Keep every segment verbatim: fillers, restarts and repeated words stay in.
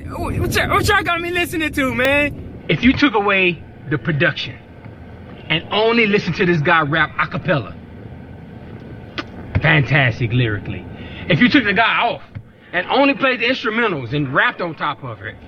What y'all, what y'all got me listening to, man? If you took away the production and only listened to this guy rap a cappella, fantastic lyrically. If you took the guy off and only played the instrumentals and rapped on top of it,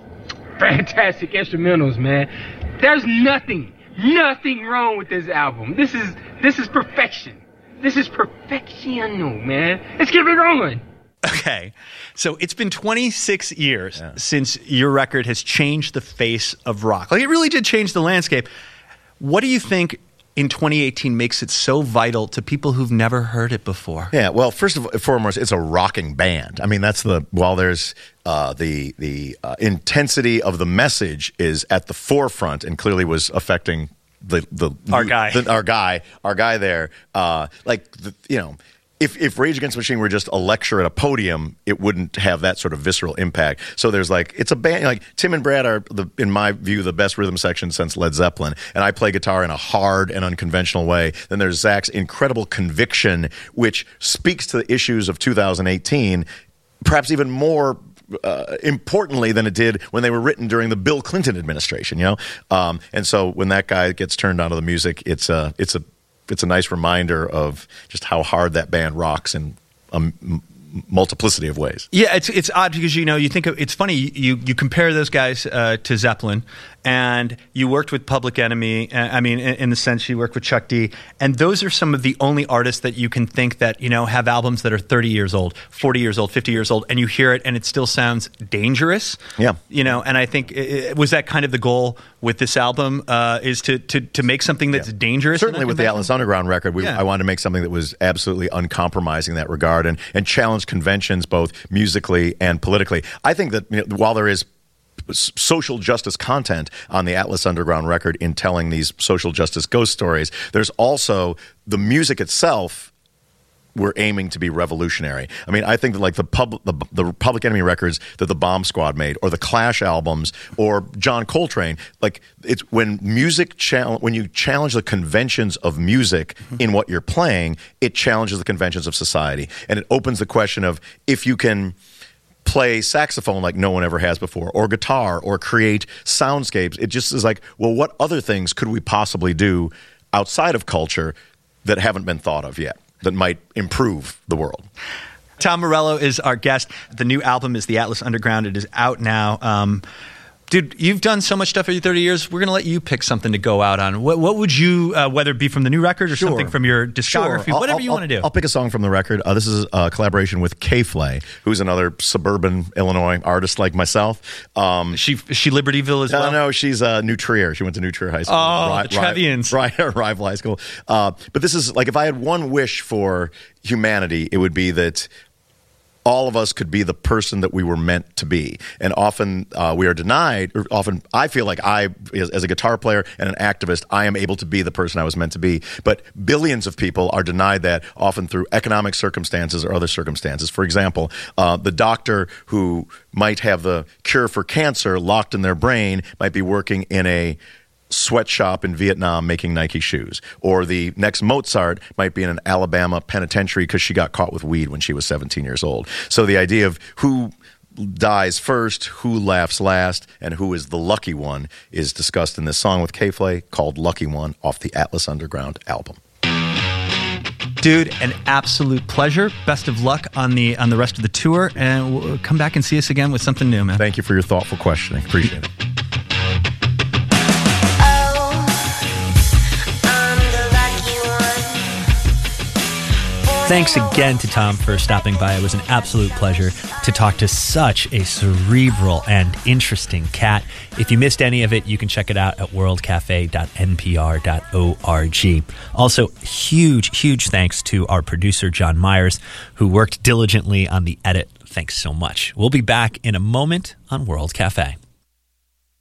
fantastic instrumentals, man. There's nothing, nothing wrong with this album. This is, this is perfection. This is perfectiono, man. Let's keep it going. Okay, so it's been twenty-six years yeah. since your record has changed the face of rock. Like, it really did change the landscape. What do you think in twenty eighteen makes it so vital to people who've never heard it before? Yeah, well, first and foremost, it's a rocking band. I mean, that's the, while there's uh, the, the uh, intensity of the message is at the forefront and clearly was affecting the, the our guy, the, our guy, our guy there. Uh, like, the, you know, If, if Rage Against the Machine were just a lecture at a podium, it wouldn't have that sort of visceral impact. So there's like, it's a band, like Tim and Brad are, the, in my view, the best rhythm section since Led Zeppelin. And I play guitar in a hard and unconventional way. Then there's Zach's incredible conviction, which speaks to the issues of two thousand eighteen, perhaps even more Uh, importantly than it did when they were written during the Bill Clinton administration, you know? Um, and so when that guy gets turned onto the music, it's a, it's a, it's a nice reminder of just how hard that band rocks in a m- multiplicity of ways. Yeah, it's it's odd because, you know, you think of, it's funny, you, you compare those guys uh, to Zeppelin, and you worked with Public Enemy, I mean, in, in the sense you worked with Chuck D, and those are some of the only artists that you can think that, you know, have albums that are thirty years old, forty years old, fifty years old, and you hear it and it still sounds dangerous. Yeah. You know, and I think, it, was that kind of the goal with this album, uh, is to, to, to make something that's yeah. dangerous? Certainly with the Atlas Underground record, we, yeah. I wanted to make something that was absolutely uncompromising in that regard and, and challenge conventions both musically and politically. I think that, you know, while there is social justice content on the Atlas Underground record in telling these social justice ghost stories, there's also the music itself. We're aiming to be revolutionary. I mean, I think that like the, pub, the the Public Enemy records that the Bomb Squad made, or the Clash albums, or John Coltrane, like it's when music chal- when you challenge the conventions of music in what you're playing, it challenges the conventions of society, and it opens the question of if you can play saxophone like no one ever has before, or guitar, or create soundscapes. It just is like, well, what other things could we possibly do outside of culture that haven't been thought of yet, that might improve the world? Tom Morello is our guest. The new album is The Atlas Underground. It is out now. Um, dude, you've done so much stuff for your thirty years. We're going to let you pick something to go out on. What, what would you, uh, whether it be from the new record or sure. something from your discography, sure. whatever I'll, you I'll, want to do. I'll pick a song from the record. Uh, this is a collaboration with K-Flay, who's another suburban Illinois artist like myself. Um, she she Libertyville as well? No, no, she's uh, New Trier. She went to New Trier High School. Oh, Ri- the Trevians. Right, rival high school. Uh, but this is, like, if I had one wish for humanity, it would be that all of us could be the person that we were meant to be. And often uh, we are denied, or often I feel like I, as, as a guitar player and an activist, I am able to be the person I was meant to be. But billions of people are denied that, often through economic circumstances or other circumstances. For example, uh, the doctor who might have the cure for cancer locked in their brain might be working in a sweatshop in Vietnam making Nike shoes. Or the next Mozart might be in an Alabama penitentiary because she got caught with weed when she was seventeen years old. So the idea of who dies first, who laughs last, and who is the lucky one is discussed in this song with K-Flay called Lucky One off the Atlas Underground album. Dude, an absolute pleasure. Best of luck on the on the rest of the tour, and we'll come back and see us again with something new, man. Thank you for your thoughtful questioning. Appreciate it. Thanks again to Tom for stopping by. It was an absolute pleasure to talk to such a cerebral and interesting cat. If you missed any of it, you can check it out at world cafe dot n p r dot org. Also, huge, huge thanks to our producer, John Myers, who worked diligently on the edit. Thanks so much. We'll be back in a moment on World Cafe.